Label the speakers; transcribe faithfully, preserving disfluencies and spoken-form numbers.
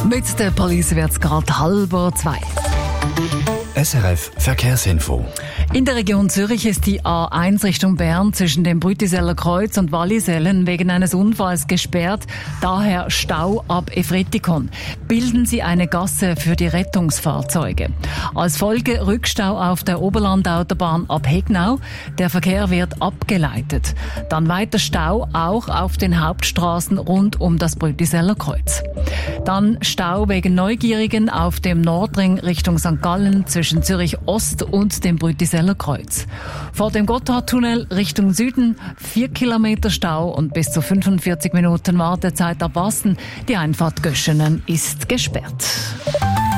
Speaker 1: Mit der Police wird es gerade halb zwei.
Speaker 2: S R F Verkehrsinfo.
Speaker 1: In der Region Zürich ist die A eins Richtung Bern zwischen dem Brütiseller Kreuz und Wallisellen wegen eines Unfalls gesperrt. Daher Stau ab Efretikon. Bilden Sie eine Gasse für die Rettungsfahrzeuge. Als Folge Rückstau auf der Oberlandautobahn ab Hegnau. Der Verkehr wird abgeleitet. Dann weiter Stau auch auf den Hauptstraßen rund um das Brütiseller Kreuz. Dann Stau wegen Neugierigen auf dem Nordring Richtung Sankt Gallen zwischen Zürich Ost und dem Brütiseller Kreuz. Vor dem Gotthardtunnel Richtung Süden vier Kilometer Stau und bis zu fünfundvierzig Minuten Wartezeit ab Wassen. Die Einfahrt Göschenen ist gesperrt.